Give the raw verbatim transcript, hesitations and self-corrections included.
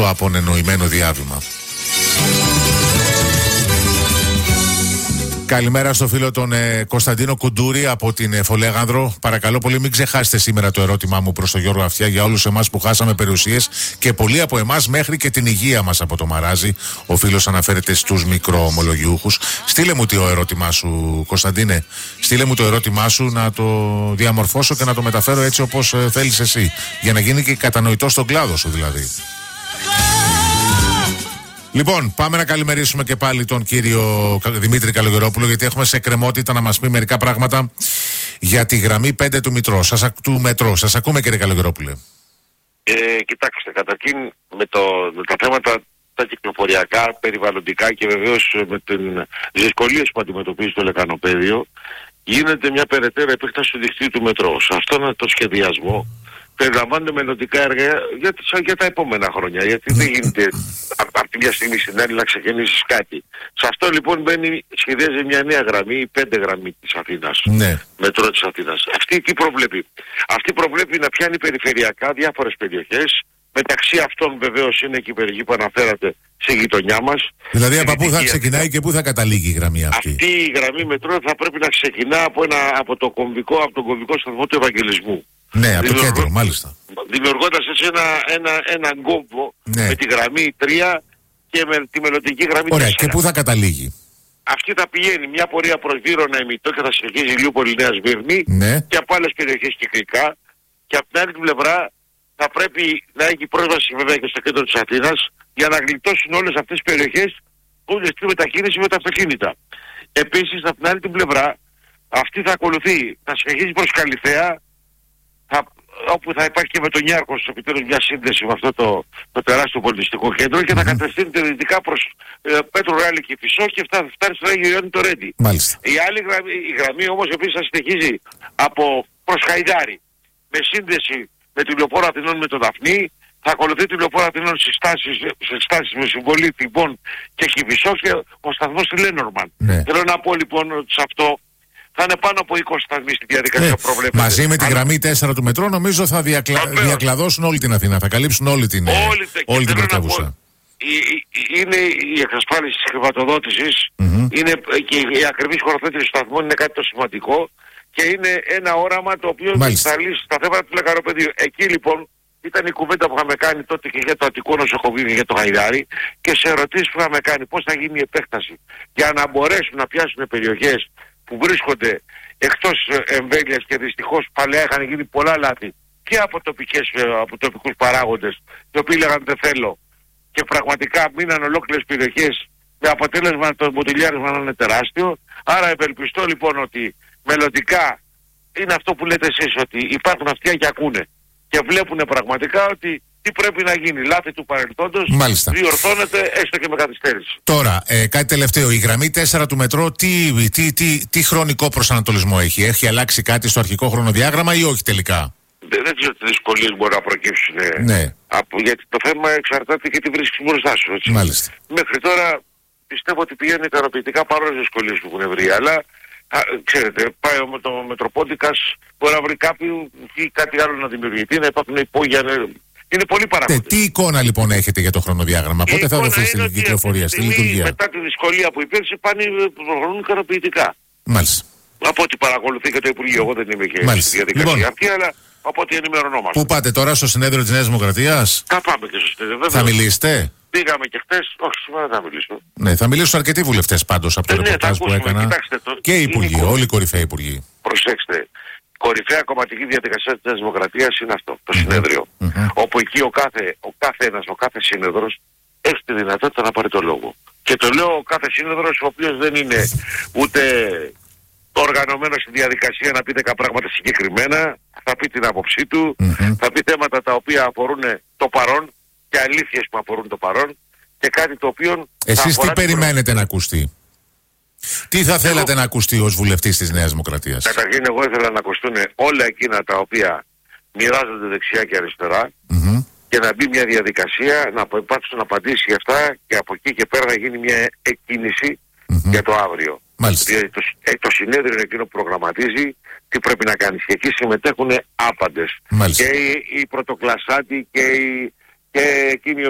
στο απονενοημένο διάβημα. Καλημέρα στο φίλο τον ε, Κωνσταντίνο Κουντούρη από την ε, Φολέγανδρο. Παρακαλώ πολύ, μην ξεχάσετε σήμερα το ερώτημά μου προς τον Γιώργο Αυτιά για όλους εμάς που χάσαμε περιουσίες και πολλοί από εμάς μέχρι και την υγεία μας από το μαράζι. Ο φίλος αναφέρεται στους μικροομολογιούχους. Στείλε μου το ερώτημά σου, Κωνσταντίνε. Στείλε μου το ερώτημά σου να το διαμορφώσω και να το μεταφέρω έτσι όπως ε, θέλεις εσύ. Για να γίνει και κατανοητό στον κλάδο σου δηλαδή. Λοιπόν, πάμε να καλημερίσουμε και πάλι τον κύριο Δημήτρη Καλογερόπουλο, γιατί έχουμε σε εκκρεμότητα να μας πει μερικά πράγματα για τη γραμμή πέντε του Μετρό. Σας, του Μετρό. Σας ακούμε, κύριε Καλογερόπουλε. Ε, κοιτάξτε, καταρχήν με, το, με τα θέματα τα κυκλοφοριακά, περιβαλλοντικά και βεβαίως με τις δυσκολίες που αντιμετωπίζει το λεκανοπέδιο, γίνεται μια περαιτέρω επέκταση του δικτύου του Μετρό. Σε αυτόν τον σχεδιασμό περιλαμβάνονται μελλοντικά έργα για, για τα επόμενα χρόνια. Γιατί δεν γίνεται από τη μια στιγμή στην άλλη να ξεκινήσεις κάτι. Σε αυτό λοιπόν μπαίνει, σχεδιάζει μια νέα γραμμή, η πέντε γραμμή της Αθήνας. Ναι. Μετρό της Αθήνας. Αυτή τι προβλέπει? Αυτή προβλέπει να πιάνει περιφερειακά διάφορες περιοχές. Μεταξύ αυτών βεβαίως είναι και η περιοχή που αναφέρατε στη γειτονιά μας. Δηλαδή από πού θα ξεκινάει και πού θα καταλήγει η γραμμή αυτή? Αυτή η γραμμή Μετρό θα πρέπει να ξεκινά από, ένα, από, το κομβικό, από τον κομβικό σταθμό του Ευαγγελισμού. Ναι, από το κέντρο, μάλιστα. Δημιουργώντας έτσι ένα, ένα, έναν κόμβο, ναι, με τη γραμμή τρία και με τη μελλοντική γραμμή τέσσερα. Ωραία, και πού θα καταλήγει? Αυτή θα πηγαίνει μια πορεία προς Βύρωνα Εμιτό και θα συνεχίζει Ηλιούπολη Νέα Σμύρνη, ναι, και από άλλες περιοχές κυκλικά. Και από την άλλη πλευρά θα πρέπει να έχει πρόσβαση βέβαια και στο κέντρο της Αθήνας για να γλιτώσουν όλες αυτές τις περιοχές που είναι στη μετακίνηση με τα αυτοκίνητα. Επίσης από την άλλη την πλευρά αυτή θα ακολουθεί, θα συνεχίζει προς Καλιθέα, θα, όπου θα υπάρχει και με τον Ιάρχος επιτέλους μια σύνδεση με αυτό το, το τεράστιο πολιτιστικό κέντρο και θα mm-hmm. κατευθύνεται δυτικά προς ε, Πέτρο Ράλη και Φυσό και θα φτάνει στο Άγιο Ιωάννη το Ρέντι. Μάλιστα. Η άλλη γραμμή, η γραμμή όμως επίσης θα συνεχίζει από προς Χαϊδάρη με σύνδεση με τη λεωφόρο Αθηνών με τον Δαφνί, θα ακολουθεί τη λεωφόρο Αθηνών στις στάσεις, στις στάσεις με συμβολή Θημπών και Κηφισό και ο σταθμός στη Λένορμαν. Ναι. Θέλω να πω λοιπόν ότι σε αυτό θα είναι πάνω από είκοσι σταθμοί στη διαδικασία που ε, προβλέπεται. Μαζί με τη Αλλά... γραμμή τέσσερα του Μετρό νομίζω θα διακλα... διακλαδώσουν όλη την Αθήνα, θα καλύψουν όλη την, όλη, όλη την πρωτεύουσα. Είναι η εξασφάλιση της χρηματοδότησης, mm-hmm. είναι και η ακριβής χωροθέτηση του σταθμού είναι κάτι το σημαντικό και είναι ένα όραμα το οποίο Μάλιστα. θα λύσει τα θέματα του λεκανοπεδίου. Εκεί λοιπόν ήταν η κουβέντα που είχαμε κάνει τότε και για το Αττικό Νοσοκομείο και για το Χαϊδάρι και σε ερωτήσεις που είχαμε κάνει πώς θα γίνει η επέκταση για να μπορέσουν να πιάσουν περιοχές που βρίσκονται εκτός εμβέλειας και δυστυχώς παλαιά είχαν γίνει πολλά λάθη και από, τοπικές, από τοπικούς παράγοντες οι οποίοι λέγανε δεν θέλω και πραγματικά μείναν ολόκληρες περιοχές με αποτέλεσμα το μποτιλιάρισμα να είναι τεράστιο. Άρα ευελπιστώ λοιπόν ότι μελλοντικά είναι αυτό που λέτε εσείς, ότι υπάρχουν αυτιά και ακούνε και βλέπουν πραγματικά ότι τι πρέπει να γίνει. Λάθη του παρελθόντος διορθώνεται έστω και με καθυστέρηση. Τώρα, ε, κάτι τελευταίο. Η γραμμή τέσσερα του Μετρό τι, τι, τι, τι χρονικό προσανατολισμό έχει? Έχει αλλάξει κάτι στο αρχικό χρονοδιάγραμμα ή όχι τελικά? Δεν, δεν ξέρω τι δυσκολίες μπορεί να προκύψουν. Ναι. Από, γιατί το θέμα εξαρτάται και τι βρίσκεις μπροστά σου. Έτσι. Μάλιστα. Μέχρι τώρα πιστεύω ότι πηγαίνει ικανοποιητικά παρόλες τις δυσκολίες που έχουν βρει. Αλλά α, ξέρετε, πάει με το Μετροπόντικας, μπορεί να βρει κάποιου ή κάτι άλλο να δημιουργηθεί, να υπάρχουν υπόγεια. Είναι πολύ παράγοντες. Τι εικόνα λοιπόν έχετε για το χρονοδιάγραμμα? Πότε θα δοθεί στην κυκλοφορία, στη λειτουργία? Μετά τη δυσκολία που υπήρξε πάνε προχωρούν ικανοποιητικά. Μάλιστα. Από ό,τι παρακολουθεί και το Υπουργείο, εγώ δεν είμαι και στη διαδικασία λοιπόν, αυτή, αλλά από ό,τι ενημερωνόμαστε. Πού πάτε τώρα, στο συνέδριο της Νέας Δημοκρατίας? Θα πάμε και στο συνέδριο, βέβαια. Θα μιλήσετε? Πήγαμε και χτες, όχι σήμερα δεν θα μιλήσω. Ναι, θα μιλήσουν αρκετοί βουλευτές πάντως από το ε, ρεπορτάζ ναι, που έκανα. Το... Και οι υπουργοί, είναι... όλοι οι κορυφαίοι υπουργοί. Προσέξτε, κορυφαία κομματική διαδικασία της Νέας Δημοκρατίας είναι αυτό, το συνέδριο. Mm-hmm. Όπου εκεί ο κάθε, ο κάθε ένας, ο κάθε σύνεδρος έχει τη δυνατότητα να πάρει το λόγο. Και το λέω ο κάθε σύνεδρος ο οποίος δεν είναι ούτε οργανωμένος στη διαδικασία να πει δέκα πράγματα συγκεκριμένα, θα πει την άποψή του, mm-hmm. θα πει θέματα τα οποία αφορούν το παρόν και αλήθειες που αφορούν το παρόν και κάτι το οποίο... Εσείς τι περιμένετε προ... να ακουστεί? Τι θα θέλατε εγώ... να ακουστεί ως βουλευτής της Νέας Δημοκρατίας? Καταρχήν εγώ ήθελα να ακουστούν όλα εκείνα τα οποία μοιράζονται δεξιά και αριστερά mm-hmm. και να μπει μια διαδικασία, να υπάρξουν απαντήσεις για αυτά και από εκεί και πέρα να γίνει μια εκκίνηση mm-hmm. για το αύριο. Δηλαδή το, ε, το συνέδριο είναι εκείνο που προγραμματίζει τι πρέπει να κάνει. Και εκεί συμμετέχουν άπαντες. Μάλιστα. Και οι, οι πρωτοκλασσάτοι και, οι, και εκείνοι